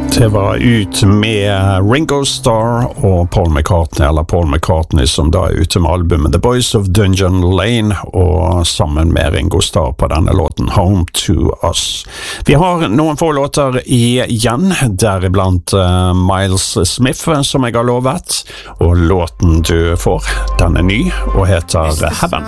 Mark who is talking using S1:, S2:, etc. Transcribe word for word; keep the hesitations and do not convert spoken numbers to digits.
S1: Det var ut med Ringo Starr og Paul McCartney, eller Paul McCartney som da er ute med albumet The Boys of Dungeon Lane, og sammen med Ringo Starr på denne låten Home to Us. Vi har noen få låter igjen, deriblant uh, Miles Smith som jeg har lovet, og låten du får, den er ny og heter Heaven.